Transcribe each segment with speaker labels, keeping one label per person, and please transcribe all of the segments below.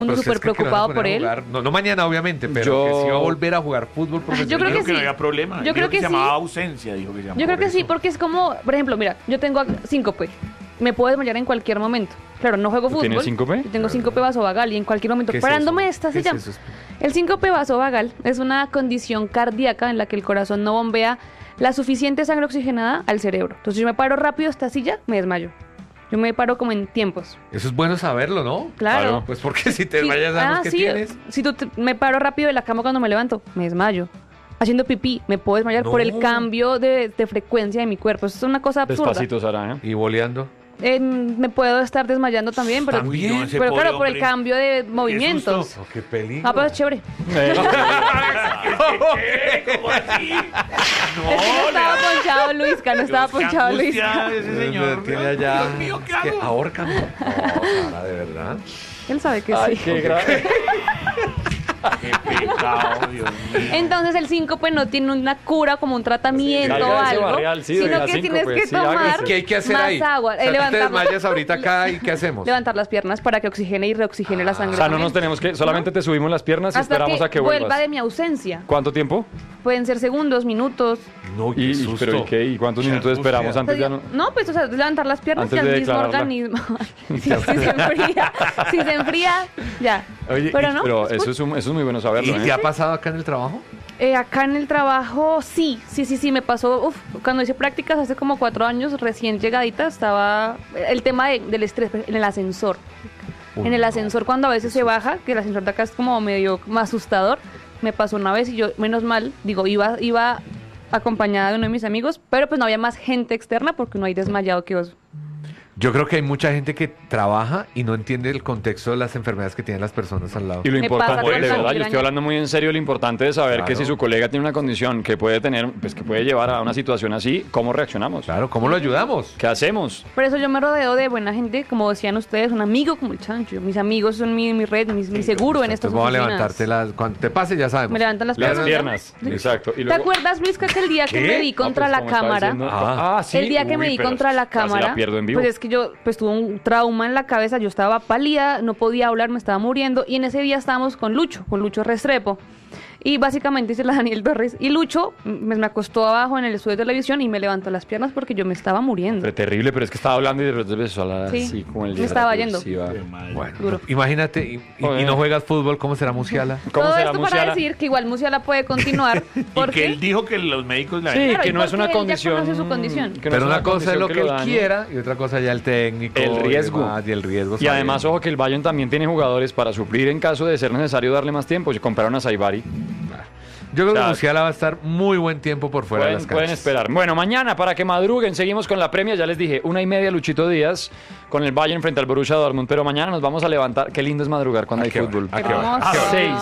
Speaker 1: mundo
Speaker 2: Pues
Speaker 1: súper
Speaker 2: es que
Speaker 1: preocupado
Speaker 2: van a
Speaker 1: por
Speaker 2: poner a
Speaker 1: él.
Speaker 2: jugar. No, no mañana, obviamente, pero que sí va a volver a jugar fútbol profesional.
Speaker 1: Yo creo que sí.
Speaker 3: no había problema.
Speaker 1: Yo
Speaker 3: Dijo
Speaker 1: creo que
Speaker 3: se
Speaker 1: sí.
Speaker 3: llamaba ausencia, dijo que se llamaba.
Speaker 1: Yo creo que
Speaker 2: por
Speaker 1: sí,
Speaker 2: eso.
Speaker 1: porque es como, por ejemplo, mira, yo tengo síncope. Me puedo desmayar en cualquier momento. Claro, no juego
Speaker 4: ¿Tú
Speaker 1: fútbol.
Speaker 4: tienes síncope?
Speaker 1: Yo tengo síncope vasovagal y en cualquier momento,
Speaker 2: ¿Qué es
Speaker 1: parándome
Speaker 2: eso?
Speaker 1: esta
Speaker 2: ¿Qué
Speaker 1: se
Speaker 2: es
Speaker 1: llama.
Speaker 2: eso?
Speaker 1: El síncope vasovagal es una condición cardíaca en la que el corazón no bombea la suficiente sangre oxigenada al cerebro. Entonces, si yo me paro rápido esta silla, me desmayo. Yo me paro como en tiempos.
Speaker 2: Eso es bueno saberlo, ¿no?
Speaker 1: Claro.
Speaker 2: Pues porque si te
Speaker 1: Sí,
Speaker 2: desmayas, sabemos que
Speaker 1: sí,
Speaker 2: tienes.
Speaker 1: Si me paro rápido de la cama cuando me levanto, me desmayo. Haciendo pipí, me puedo desmayar por el
Speaker 2: No.
Speaker 1: cambio de frecuencia de mi cuerpo. Eso es una cosa absurda.
Speaker 4: Despacito, Sara, ¿eh?
Speaker 2: Y boleando.
Speaker 1: Me puedo estar desmayando también, pero,
Speaker 2: También.
Speaker 3: No, ese
Speaker 1: pero
Speaker 3: pobre
Speaker 1: claro, por el
Speaker 3: hombre.
Speaker 1: cambio de movimientos.
Speaker 3: susto.
Speaker 2: Oh, qué peligro.
Speaker 1: Ah, pero es chévere.
Speaker 3: ¿Cómo así?
Speaker 1: Es que no estaba ponchado Luisca, no estaba ponchado Luisca.
Speaker 3: Ese señor.
Speaker 2: Tiene allá.
Speaker 3: Dios mío, ¿qué
Speaker 2: Que
Speaker 3: hago?
Speaker 2: ahórcame. No, Sara, de verdad.
Speaker 1: Él sabe que
Speaker 4: Ay,
Speaker 1: sí.
Speaker 4: qué grave.
Speaker 3: Qué pecado, Dios mío.
Speaker 1: Entonces el síncope no tiene una cura como un tratamiento
Speaker 4: Sí,
Speaker 1: o
Speaker 4: salga de ese
Speaker 1: algo,
Speaker 4: barrial, sí,
Speaker 1: sino
Speaker 4: oiga,
Speaker 1: que
Speaker 4: síncope,
Speaker 1: tienes que
Speaker 4: sí,
Speaker 1: tomar
Speaker 4: hágase.
Speaker 2: ¿Qué hay que hacer
Speaker 1: más
Speaker 2: ahí?
Speaker 1: agua.
Speaker 2: O sea, tú te
Speaker 1: Levantar,
Speaker 2: desmayas ahorita acá y ¿qué hacemos?
Speaker 1: levantar las piernas para que oxigene y reoxigene la
Speaker 4: O
Speaker 1: sangre.
Speaker 4: sea, no
Speaker 1: también.
Speaker 4: nos tenemos que... Solamente te subimos las piernas y
Speaker 1: Hasta
Speaker 4: esperamos
Speaker 1: que
Speaker 4: a que
Speaker 1: vuelva
Speaker 4: vuelvas.
Speaker 1: de mi ausencia.
Speaker 4: ¿Cuánto tiempo?
Speaker 1: Pueden ser segundos, minutos.
Speaker 2: No, qué susto.
Speaker 4: ¿Pero y qué? ¿Y cuántos
Speaker 2: Qué
Speaker 4: minutos esperamos
Speaker 2: angustia.
Speaker 4: antes ya no?
Speaker 1: No, pues o sea, levantar las piernas
Speaker 4: Antes
Speaker 1: y al
Speaker 4: de
Speaker 1: mismo
Speaker 4: declararla.
Speaker 1: organismo. Si se enfría, ya.
Speaker 2: Oye,
Speaker 1: pero no.
Speaker 4: Pero
Speaker 1: es
Speaker 4: eso es muy bueno saberlo,
Speaker 2: ¿Y
Speaker 4: ¿eh?
Speaker 2: te ha pasado acá en el trabajo?
Speaker 1: Acá en el trabajo, sí, me pasó, cuando hice prácticas hace como 4 años, recién llegadita, estaba el tema del estrés en el ascensor.
Speaker 2: Uy,
Speaker 1: En el
Speaker 2: no.
Speaker 1: ascensor cuando a veces se baja, que el ascensor de acá es como medio más asustador, me pasó una vez y yo, menos mal, digo, iba acompañada de uno de mis amigos, pero pues no había más gente externa porque no hay desmayado que oso.
Speaker 2: Yo creo que hay mucha gente que trabaja y no entiende el contexto de las enfermedades que tienen las personas al lado.
Speaker 4: Y lo
Speaker 1: Me pasa
Speaker 4: importante,
Speaker 1: con
Speaker 4: de
Speaker 1: la
Speaker 4: verdad, yo
Speaker 1: migraña.
Speaker 4: estoy hablando muy en serio, lo importante de saber
Speaker 2: Claro.
Speaker 4: que si su colega tiene una condición que puede tener, pues que puede llevar a una situación así, ¿cómo reaccionamos?
Speaker 2: Claro, ¿cómo lo ayudamos?
Speaker 4: ¿Qué hacemos?
Speaker 1: Por eso yo me rodeo de buena gente, como decían ustedes, un amigo como el Chancho. Mis amigos son mi red, mi seguro en estas
Speaker 2: Entonces vamos a
Speaker 1: oficinas.
Speaker 2: levantarte cuando te pase ya sabemos.
Speaker 1: Me levantan las
Speaker 4: Las
Speaker 1: piernas.
Speaker 4: piernas, exacto. Y
Speaker 1: ¿Te
Speaker 4: luego-
Speaker 1: acuerdas, Luis, que el día que
Speaker 2: ¿Qué?
Speaker 1: me di contra
Speaker 4: No,
Speaker 1: la
Speaker 4: pues, como estaba
Speaker 1: cámara?
Speaker 4: diciendo-
Speaker 2: Ah.
Speaker 4: sí.
Speaker 1: El día que me
Speaker 4: Uy,
Speaker 1: di
Speaker 4: pero
Speaker 1: contra la
Speaker 4: casi
Speaker 1: cámara,
Speaker 4: la pierdo en vivo.
Speaker 1: pues es que yo pues tuve un trauma en la cabeza, yo estaba pálida, no podía hablar, me estaba muriendo y en ese día estábamos con Lucho Restrepo. Y básicamente hice la Daniel Torres y Lucho me acostó abajo en el estudio de televisión y me levantó las piernas porque yo me estaba muriendo.
Speaker 4: Pero terrible, pero es que estaba hablando y de repente empezó a hablar
Speaker 1: Sí,
Speaker 4: así como el
Speaker 1: me estaba yendo.
Speaker 4: Sí, va.
Speaker 2: Bueno,
Speaker 1: Duro.
Speaker 2: imagínate, y no juegas fútbol, ¿cómo será Musiala?
Speaker 4: ¿Cómo
Speaker 1: Todo
Speaker 4: será
Speaker 1: esto
Speaker 4: Musiala?
Speaker 1: para decir que igual Musiala puede continuar
Speaker 3: Y
Speaker 1: porque
Speaker 3: que él dijo que los médicos la
Speaker 4: Sí,
Speaker 1: Claro,
Speaker 4: que
Speaker 1: y
Speaker 4: no es
Speaker 1: porque
Speaker 4: una
Speaker 1: él ya
Speaker 4: condición.
Speaker 1: conoce su condición.
Speaker 4: que no
Speaker 2: Pero
Speaker 4: es
Speaker 2: una cosa es lo
Speaker 4: condición
Speaker 2: que él
Speaker 4: lo dañe.
Speaker 2: quiera y otra cosa ya el técnico.
Speaker 4: El riesgo.
Speaker 2: Y, demás, y el riesgo.
Speaker 4: Y además, ojo que el Bayern también tiene jugadores para suplir en caso de ser necesario darle más tiempo. Si compraron a Saibari,
Speaker 2: Yo creo que
Speaker 4: o sea,
Speaker 2: Musiala va a estar muy buen tiempo por fuera de las
Speaker 4: pueden
Speaker 2: canchas.
Speaker 4: esperar. Bueno, mañana para que madruguen, seguimos con la Premier. Ya les dije, 1:30 Luchito Díaz con el Bayern frente al Borussia Dortmund. Pero mañana nos vamos a levantar. Qué lindo es madrugar cuando
Speaker 2: ¿A
Speaker 4: hay
Speaker 2: qué hora?
Speaker 4: fútbol.
Speaker 2: ¿A qué hora?
Speaker 1: ¿A qué hora?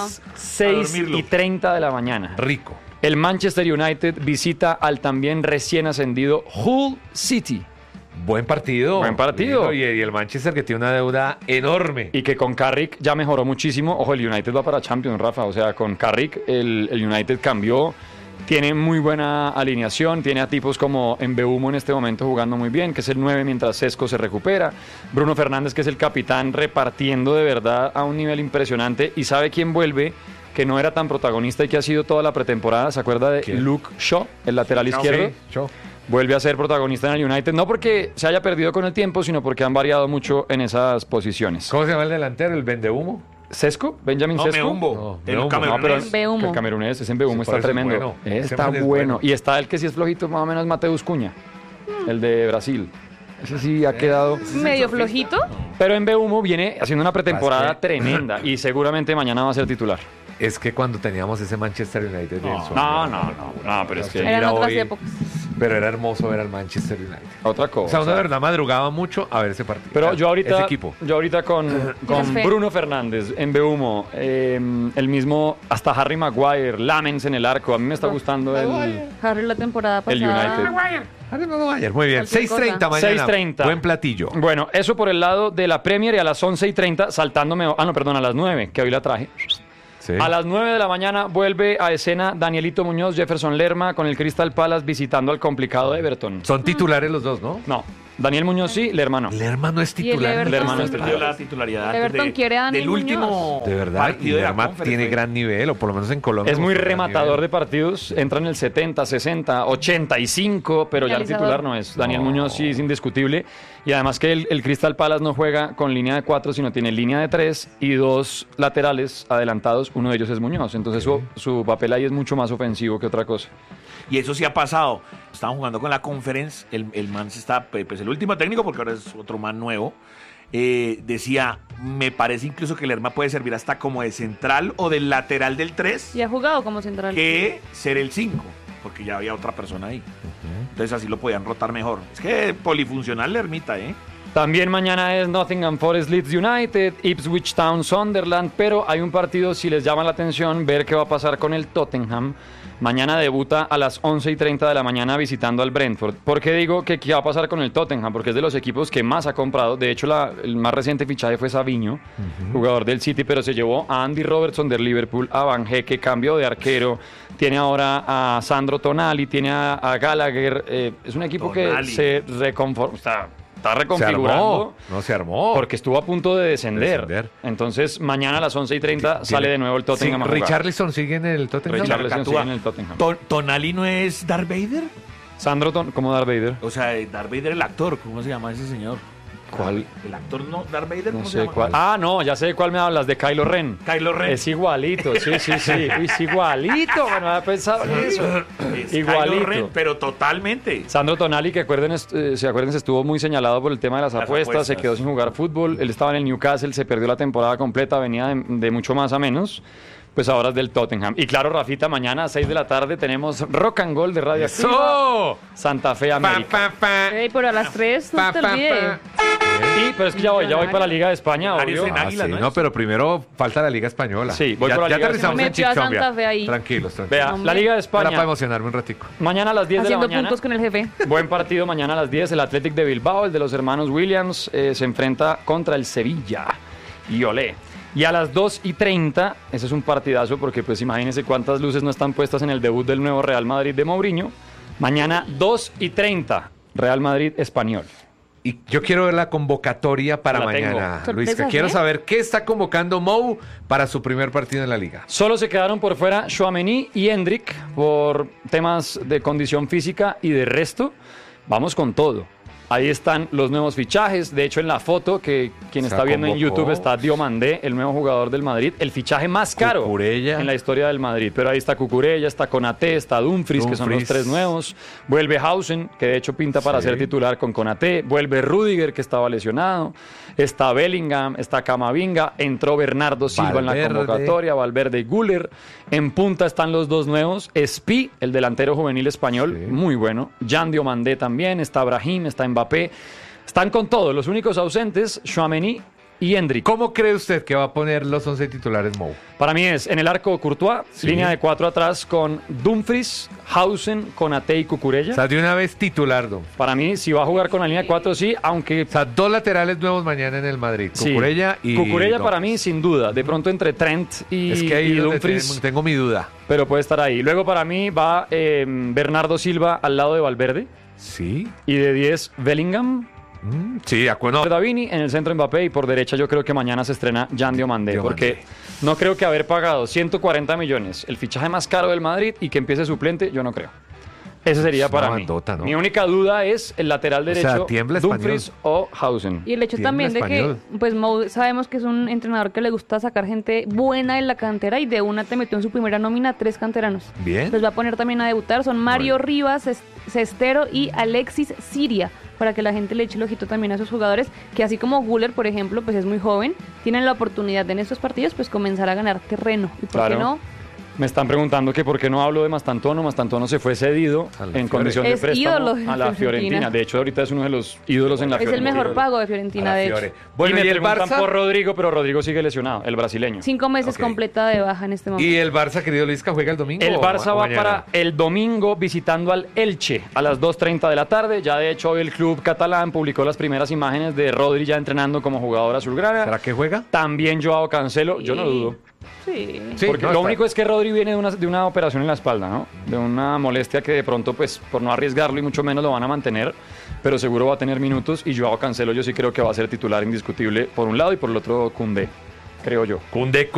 Speaker 4: 6:30 de la mañana.
Speaker 2: Rico.
Speaker 4: El Manchester United visita al también recién ascendido Hull City.
Speaker 2: Buen partido.
Speaker 4: Buen partido.
Speaker 2: Y el Manchester que tiene una deuda enorme.
Speaker 4: Y que con Carrick ya mejoró muchísimo. Ojo, el United va para Champions, Rafa. O sea, con Carrick el United cambió. Tiene muy buena alineación. Tiene a tipos como Mbeumo en este momento jugando muy bien, que es el 9 mientras Sesco se recupera. Bruno Fernández, que es el capitán, repartiendo de verdad a un nivel impresionante. ¿Y sabe quién vuelve? Que no era tan protagonista y que ha sido toda la pretemporada. ¿Se acuerda de
Speaker 2: ¿Quién?
Speaker 4: Luke Shaw, el lateral izquierdo?
Speaker 2: Sí, show.
Speaker 4: Vuelve a ser protagonista en el United, no porque se haya perdido con el tiempo, sino porque han variado mucho en esas posiciones.
Speaker 2: ¿Cómo se llama el delantero? ¿El vendehumo?
Speaker 4: ¿Sesco? ¿Benjamin
Speaker 3: No,
Speaker 4: Sesco?
Speaker 3: Meumbo.
Speaker 2: No,
Speaker 3: El
Speaker 2: Meumbo.
Speaker 4: No, pero
Speaker 3: camerunés.
Speaker 1: Mbeumo.
Speaker 4: el camerunés, ese Mbeumo
Speaker 2: Ese
Speaker 4: está
Speaker 2: parece
Speaker 4: tremendo.
Speaker 2: bueno. Ese
Speaker 4: Está
Speaker 2: man es
Speaker 4: bueno.
Speaker 2: bueno.
Speaker 4: Y está el que sí es flojito, más o menos, Mateus Cuña, el de Brasil. Ese sí ha quedado.
Speaker 1: medio flojito.
Speaker 4: Pero Mbeumo viene haciendo una pretemporada
Speaker 2: Es que-
Speaker 4: tremenda y seguramente mañana va a ser titular.
Speaker 2: Es que cuando teníamos ese Manchester United.
Speaker 4: No, pero es que
Speaker 1: Eran
Speaker 2: Mira,
Speaker 1: otras
Speaker 2: hoy-
Speaker 1: épocas.
Speaker 2: Pero era hermoso ver al Manchester United.
Speaker 4: otra
Speaker 2: O
Speaker 4: cosa.
Speaker 2: sea, uno de verdad madrugaba mucho a ver ese partido.
Speaker 4: Pero yo
Speaker 2: Ese
Speaker 4: ahorita,
Speaker 2: equipo.
Speaker 4: con
Speaker 1: Tienes fe.
Speaker 4: Bruno Fernández, Mbeumo, el mismo, hasta Harry Maguire, Lamens en el arco. A mí me está gustando
Speaker 1: Harry la temporada
Speaker 4: el
Speaker 1: pasada.
Speaker 4: United.
Speaker 2: Muy bien.
Speaker 1: Cualquier
Speaker 2: 6:30
Speaker 1: cosa.
Speaker 2: mañana.
Speaker 4: 6:30.
Speaker 2: Buen platillo.
Speaker 4: Bueno, eso por el lado de la Premier y a las 11:30 saltándome, a las 9, que hoy la traje.
Speaker 2: Sí.
Speaker 4: A las 9 de la mañana vuelve a escena Danielito Muñoz, Jefferson Lerma con el Crystal Palace visitando al complicado Everton.
Speaker 2: Son titulares los dos, ¿no?
Speaker 4: No, Daniel Muñoz sí, Lerma no.
Speaker 2: Lerma no es
Speaker 1: Y el
Speaker 2: titular.
Speaker 1: Everton.
Speaker 4: Lerma no es
Speaker 3: Perdió
Speaker 4: titular.
Speaker 3: la titularidad
Speaker 1: El Everton
Speaker 3: antes
Speaker 1: quiere a Daniel
Speaker 3: del último
Speaker 2: De verdad, y
Speaker 3: partido de la
Speaker 2: Lerma
Speaker 3: Conference.
Speaker 2: tiene gran nivel, o por lo menos en Colombia.
Speaker 4: Es muy
Speaker 2: mostró gran
Speaker 4: rematador
Speaker 2: nivel.
Speaker 4: de partidos, entra en el 70, 60, 85, pero ya el
Speaker 1: Finalizador.
Speaker 4: titular no es. Daniel
Speaker 2: No.
Speaker 4: Muñoz sí es indiscutible. Y además que el Crystal Palace no juega con línea de 4, sino tiene línea de 3 y 2 laterales adelantados. Uno de ellos es Muñoz. Entonces su papel ahí es mucho más ofensivo que otra cosa.
Speaker 3: Y eso sí ha pasado. Estaban jugando con la Conference. El man se está, pues el último técnico, porque ahora es otro man nuevo. Decía, me parece incluso que Lerma puede servir hasta como de central o del lateral del 3
Speaker 1: Y ha jugado como central.
Speaker 3: que ser el 5, porque ya había otra persona ahí. Entonces así lo podían rotar mejor. Es que polifuncional Lermita, ¿eh?
Speaker 4: También mañana es Nottingham Forest Leeds United, Ipswich Town Sunderland, pero hay un partido, si les llama la atención, ver qué va a pasar con el Tottenham. Mañana debuta a las 11:30 de la mañana visitando al Brentford. ¿Por qué digo que qué va a pasar con el Tottenham? Porque es de los equipos que más ha comprado. De hecho, el más reciente fichaje fue Savinho, jugador del City, pero se llevó a Andy Robertson del Liverpool, a Van Hecke, cambio de arquero. Tiene ahora a Sandro Tonali, tiene a Gallagher. Es un equipo
Speaker 3: Tonali.
Speaker 4: que se reconforma, está
Speaker 2: Se
Speaker 4: reconfigurando.
Speaker 2: armó. No se armó.
Speaker 4: Porque estuvo a punto de descender.
Speaker 2: Descender.
Speaker 4: Entonces, mañana a las 11:30 sale de nuevo el Tottenham. a jugar.
Speaker 2: Richarlison sigue en el Tottenham.
Speaker 4: Richarlison
Speaker 3: Cacatúa.
Speaker 4: sigue en el Tottenham.
Speaker 3: Tonali no es Darth Vader.
Speaker 4: Sandro como Darth Vader.
Speaker 3: O sea, Darth Vader el actor. ¿Cómo se llama ese señor?
Speaker 4: ¿Cuál?
Speaker 3: El actor no, Darth Vader,
Speaker 4: No
Speaker 3: ¿cómo se
Speaker 4: sé
Speaker 3: llama?
Speaker 4: cuál. Ah, no, ya sé de cuál me hablas, de Kylo Ren.
Speaker 3: Kylo Ren.
Speaker 4: Es igualito, sí. Uy, es igualito. Bueno, no había pensado en eso.
Speaker 3: Es
Speaker 4: Igualito.
Speaker 3: Kylo Ren, pero totalmente.
Speaker 4: Sandro Tonali, que se acuerden, estuvo muy señalado por el tema de las apuestas, se
Speaker 3: apuestas.
Speaker 4: quedó sin jugar fútbol, él estaba en el Newcastle, se perdió la temporada completa, venía de mucho más a menos, pues ahora es del Tottenham. Y claro, Rafita, mañana a 6 de la tarde tenemos Rock and Gold de Radio Activa,
Speaker 2: ¡Eso!
Speaker 4: Santa Fe América.
Speaker 1: Ey, pero a las 3 no te olvides.
Speaker 4: Sí, pero es que ya voy para la Liga de España,
Speaker 3: Arias
Speaker 4: obvio.
Speaker 3: en Águila,
Speaker 2: sí,
Speaker 3: ¿no?
Speaker 2: no, pero primero falta la Liga Española.
Speaker 4: Sí, voy
Speaker 2: ya,
Speaker 4: por la
Speaker 2: ya
Speaker 4: Liga
Speaker 2: aterrizamos en
Speaker 1: Metió a
Speaker 2: Chipchombia.
Speaker 1: Santa Fe ahí.
Speaker 2: Tranquilos.
Speaker 4: Vea, la Liga de
Speaker 2: Era para
Speaker 4: España,
Speaker 2: emocionarme un ratico.
Speaker 4: mañana a las 10 de la
Speaker 1: Haciendo
Speaker 4: mañana.
Speaker 1: puntos con el jefe.
Speaker 4: Buen partido mañana a las 10. El Athletic de Bilbao, el de los hermanos Williams, se enfrenta contra el Sevilla. Y olé. Y a las 2:30, ese es un partidazo porque pues imagínense cuántas luces no están puestas en el debut del nuevo Real Madrid de Mourinho. Mañana 2:30, Real Madrid Español.
Speaker 2: Y yo quiero ver la convocatoria para
Speaker 4: La
Speaker 2: mañana,
Speaker 1: tengo.
Speaker 2: Luisca.
Speaker 1: Sorpresas,
Speaker 2: Quiero
Speaker 1: ¿eh?
Speaker 2: saber qué está convocando Mou para su primer partido en la Liga.
Speaker 4: Solo se quedaron por fuera Tchouaméni y Hendrik por temas de condición física y de resto, vamos con todo. Ahí están los nuevos fichajes. De hecho, en la foto que quien
Speaker 2: Se
Speaker 4: está viendo en
Speaker 2: convocó.
Speaker 4: YouTube está Diomandé, el nuevo jugador del Madrid, el fichaje más caro
Speaker 2: Cucurella.
Speaker 4: en la historia del Madrid. Pero ahí está Cucurella, está Konaté, está Dumfries, que son los
Speaker 2: Dumfries.
Speaker 4: 3 nuevos. Vuelve Hausen, que de hecho pinta para
Speaker 2: Sí.
Speaker 4: ser titular con Konaté. Vuelve Rudiger, que estaba lesionado. Está Bellingham, está Camavinga. Entró Bernardo Silva en la
Speaker 2: Valverde.
Speaker 4: convocatoria, Valverde y Güler. En punta están los 2 nuevos. Espi, el delantero juvenil español,
Speaker 2: Sí.
Speaker 4: muy bueno. Jan Diomandé también, está Brahim, está Mbappé. Están con todo. Los únicos ausentes, Tchouaméni y Hendrik.
Speaker 2: ¿Cómo cree usted que va a poner los 11 titulares Mou?
Speaker 4: Para mí es en el arco Courtois,
Speaker 2: Sí.
Speaker 4: línea de 4 atrás con Dumfries, Hausen, Konaté y Cucurella.
Speaker 2: O sea, de una vez titular, Don.
Speaker 4: Para mí, si va a jugar con la línea de 4, sí, aunque...
Speaker 2: O sea, 2 laterales nuevos mañana en el Madrid.
Speaker 4: sí.
Speaker 2: Cucurella y...
Speaker 4: Cucurella para
Speaker 2: Dumfries.
Speaker 4: mí, sin duda. De pronto entre Trent y,
Speaker 2: Es que ahí
Speaker 4: y
Speaker 2: es donde
Speaker 4: Dumfries,
Speaker 2: tengo mi duda.
Speaker 4: pero puede estar ahí. Luego para mí va Bernardo Silva al lado de Valverde
Speaker 2: Sí.
Speaker 4: y de 10 Bellingham.
Speaker 2: Sí, de acuerdo.
Speaker 4: Davini, en el centro Mbappé y por derecha yo creo que mañana se estrena Jan Diomandé, porque no creo que haber pagado 140 millones, el fichaje más caro del Madrid y que empiece suplente, yo no creo. Ese sería
Speaker 2: Es una
Speaker 4: para mí.
Speaker 2: bandota, ¿no?
Speaker 4: Mi única duda es el lateral
Speaker 2: sea,
Speaker 4: derecho,
Speaker 2: tiembla
Speaker 4: Dumfries o Hausen.
Speaker 1: Y el hecho
Speaker 2: Tiembla
Speaker 1: también de
Speaker 2: español.
Speaker 1: que, pues Mou sabemos que es un entrenador que le gusta sacar gente buena en la cantera y de una te metió en su primera nómina 3 canteranos.
Speaker 2: Bien.
Speaker 1: Los va a poner también a debutar, son Mario
Speaker 2: Bueno.
Speaker 1: Rivas, Cestero y Alexis Siria, para que la gente le eche el ojito también a esos jugadores, que así como Güler, por ejemplo, pues es muy joven, tienen la oportunidad de en estos partidos pues comenzar a ganar terreno. ¿Y por
Speaker 4: Claro.
Speaker 1: qué no?
Speaker 4: Me están preguntando que por qué no hablo de Mastantuono. Mastantuono se fue cedido
Speaker 2: Al
Speaker 4: en
Speaker 2: Fiore.
Speaker 4: condición de
Speaker 1: Es
Speaker 4: préstamo
Speaker 1: ídolo de
Speaker 4: a la
Speaker 1: la
Speaker 4: Fiorentina.
Speaker 1: Fiorentina.
Speaker 4: De hecho, ahorita es uno de los ídolos en la
Speaker 1: Es el
Speaker 4: Fiorentina.
Speaker 1: mejor pago de Fiorentina, de hecho.
Speaker 2: Bueno,
Speaker 4: y me
Speaker 2: ¿y el
Speaker 4: preguntan
Speaker 2: Barça?
Speaker 4: por Rodrigo, pero Rodrigo sigue lesionado, el brasileño.
Speaker 1: 5 meses
Speaker 2: Ok.
Speaker 1: completa de baja en este momento.
Speaker 2: ¿Y el Barça, querido Luisca, juega el domingo?
Speaker 4: El
Speaker 2: o
Speaker 4: Barça va
Speaker 2: mañana?
Speaker 4: para el domingo visitando al Elche a las 2:30 de la tarde. Ya de hecho hoy el club catalán publicó las primeras imágenes de Rodri ya entrenando como jugador azulgrana.
Speaker 2: ¿Será que juega?
Speaker 4: También Joao Cancelo, yo no
Speaker 1: Sí.
Speaker 4: dudo.
Speaker 1: Sí.
Speaker 2: Sí,
Speaker 4: Porque
Speaker 2: no,
Speaker 4: lo
Speaker 2: está-
Speaker 4: único es que Rodri viene de una operación en la espalda, ¿no? De una molestia que de pronto, pues, por no arriesgarlo y mucho menos lo van a mantener, pero seguro va a tener minutos. Y Joao Cancelo yo sí creo que va a ser titular indiscutible por un lado y por el otro Koundé, creo yo.
Speaker 2: Koundé